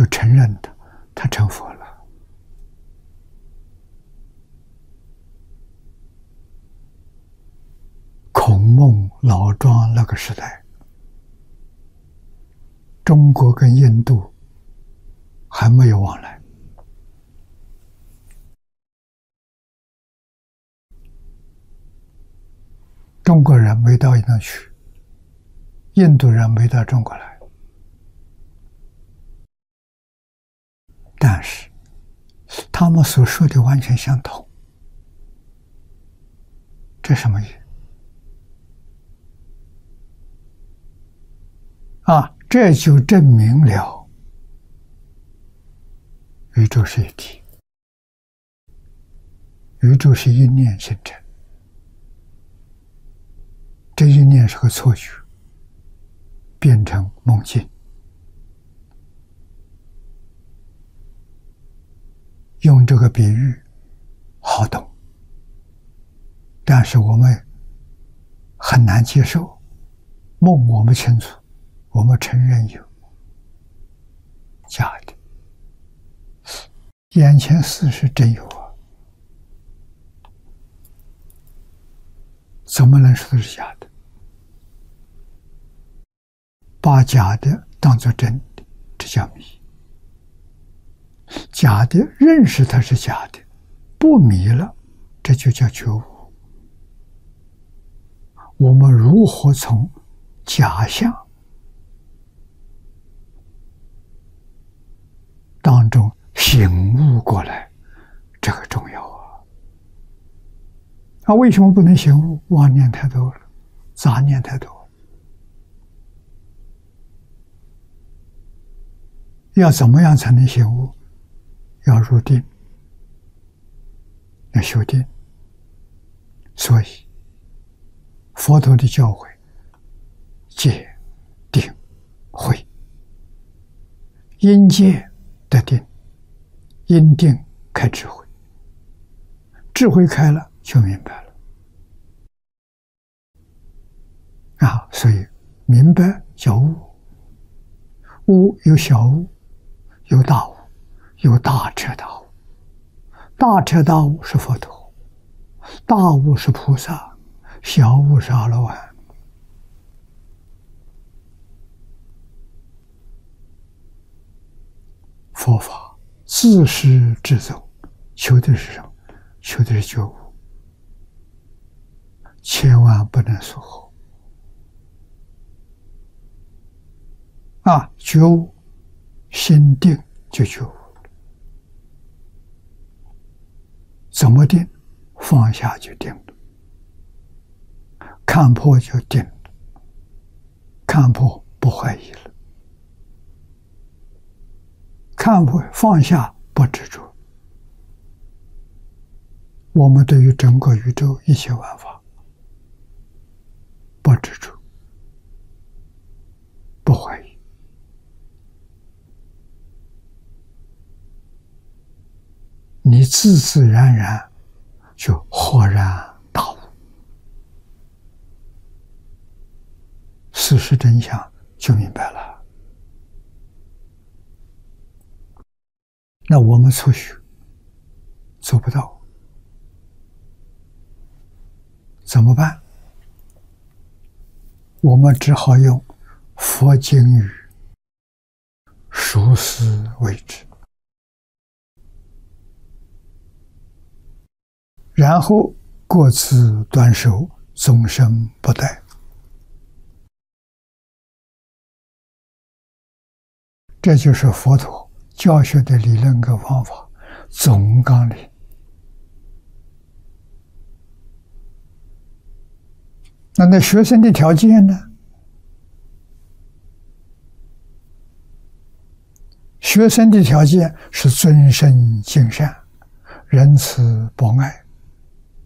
就承认他成佛了。孔孟老庄那个时代，中国跟印度还没有往来。中国人没到那去，印度人没到中国来，但是他们所说的完全相同。这什么意思？这就证明了宇宙是一体，宇宙是一念形成，这一念是个错觉，变成梦境。用这个比喻好懂，但是我们很难接受。梦我们清楚，我们承认有，假的。眼前事是真有啊，怎么能说是假的？把假的当作真的，这叫迷。假的认识它是假的，不迷了，这就叫觉悟。我们如何从假象当中醒悟过来，这个重要啊！为什么不能醒悟？妄念太多了，杂念太多。要怎么样才能醒悟？要入定，要修定。所以佛陀的教诲，戒、定、慧，因戒得定，因定开智慧，智慧开了就明白了。所以明白叫悟，悟有小悟，有大悟，有大彻大悟。大彻大悟是佛陀，大悟是菩萨，小悟是阿罗汉。佛法自始至终求的是什么？求的是觉悟，千万不能疏忽。觉悟，心定就觉悟。怎么定？放下就定了，看破就定了，看破不怀疑了，看破放下不执着。我们对于整个宇宙一切万法不执着，不怀疑，你自自然然就豁然大悟，事实真相就明白了。那我们初学做不到，怎么办？我们只好用佛经语熟思为之，然后各自端守，终身不殆。这就是佛陀教学的理论跟方法总纲领。那学生的条件呢？学生的条件是尊圣敬善，仁慈博爱，